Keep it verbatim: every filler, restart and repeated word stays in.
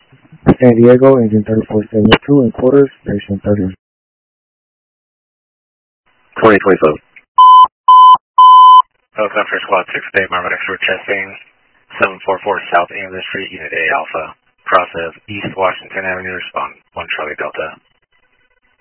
San Diego, engine thirty-four seventy-two in quarters, station thirty. twenty twenty-seven. Helicopter First Squad six Bay, Marvin Extra testing seven four four South Ames Street, Unit A Alpha. Process East Washington Avenue, respond one Charlie Delta.